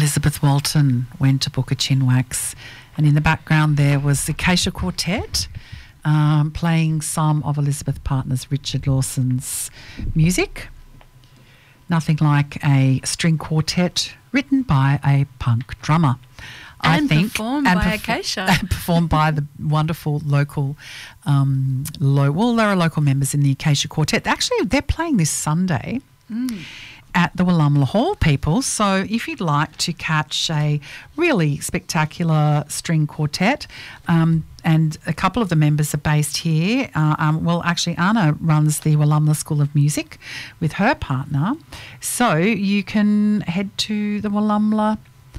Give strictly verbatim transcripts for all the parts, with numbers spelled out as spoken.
Elizabeth Walton went to book a chinwax, and in the background there was the Acacia Quartet um, playing some of Elizabeth Partner's Richard Lawson's music. Nothing like a string quartet written by a punk drummer. And I think, performed and by perf- Acacia. And performed by the wonderful local, um, lo- well, there are local members in the Acacia Quartet. Actually, they're playing this Sunday Mm. at the Wollumla Hall, people. So if you'd like to catch a really spectacular string quartet, um, and a couple of the members are based here. Uh, um, well, actually, Anna runs the Wollumla School of Music with her partner. So you can head to the Wollumla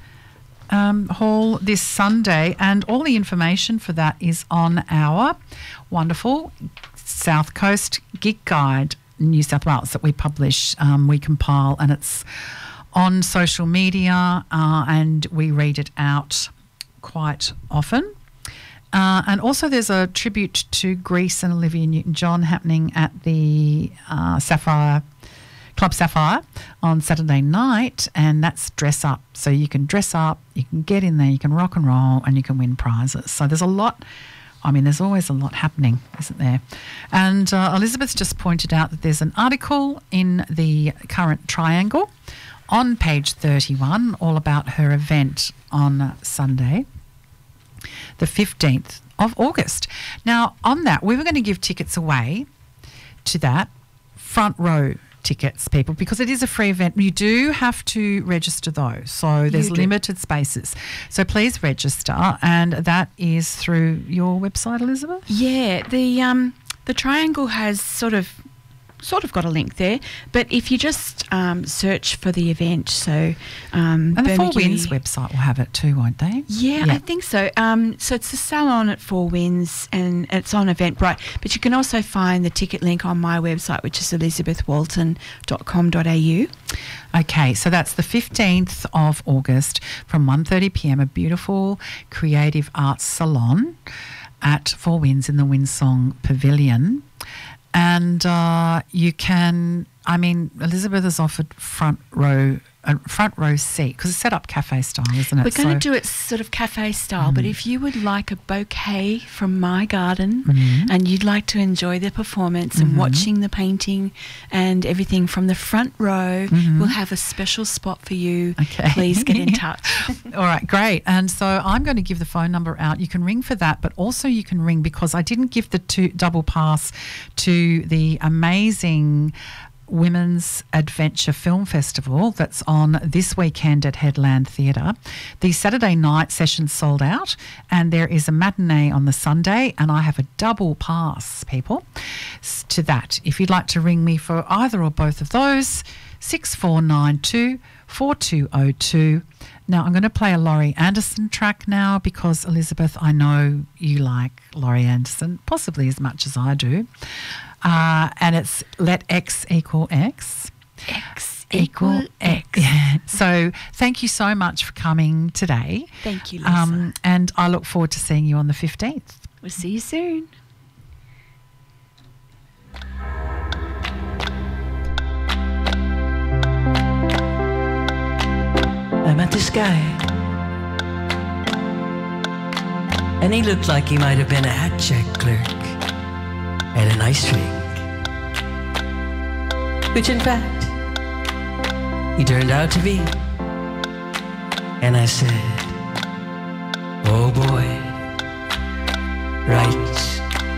Um, hall this Sunday, and all the information for that is on our wonderful South Coast Gig Guide, New South Wales, that we publish, um, we compile, and it's on social media, uh, and we read it out quite often. Uh, and also there's a tribute to Grease and Olivia Newton-John happening at the uh, Sapphire Club Sapphire on Saturday night, and that's dress up. So you can dress up, you can get in there, you can rock and roll, and you can win prizes. So there's a lot, I mean, there's always a lot happening, isn't there? And uh, Elizabeth's just pointed out that there's an article in the Current Triangle on page thirty-one all about her event on Sunday, the fifteenth of August. Now, on that, we were going to give tickets away to that, front row tickets, people, because it is a free event. You do have to register though, so there's limited spaces. So please register, and that is through your website, Elizabeth? Yeah, the um the Triangle has sort of sort of got a link there, but if you just um, search for the event, so um, and the Four Bermagui- Winds website will have it too, won't they? Yeah, Yeah. I think so. Um, so it's the salon at Four Winds, and it's on Eventbrite. But you can also find the ticket link on my website, which is elizabeth walton dot com dot a u. Okay, so that's the fifteenth of August from one thirty p m, a beautiful creative arts salon at Four Winds in the Windsong Pavilion. And uh, you can, I mean, Elizabeth has offered front row, a front row seat, because it's set up cafe style, isn't it? We're going So- to do it sort of cafe style, but if you would like a bouquet from my garden Mhm. and you'd like to enjoy the performance and watching the painting and everything from the front row, we'll have a special spot for you. Okay. Please get in touch. All right, great. And so I'm going to give the phone number out. You can ring for that, but also you can ring because I didn't give the two, double pass to the amazing Women's Adventure Film Festival that's on this weekend at Headland Theatre. The Saturday night session sold out, and there is a matinee on the Sunday, and I have a double pass, people, s- to that. If you'd like to ring me for either or both of those, six four nine two, four two zero two. Now, I'm going to play a Laurie Anderson track now because, Elizabeth, I know you like Laurie Anderson, possibly as much as I do. Uh, and it's Let X Equal X. X Equal X. So thank you so much for coming today. Thank you, Lisa. Um, and I look forward to seeing you on the fifteenth. We'll see you soon. I met this guy, and he looked like he might have been a hat check clerk at an ice rink, which in fact he turned out to be. And I said, oh boy, right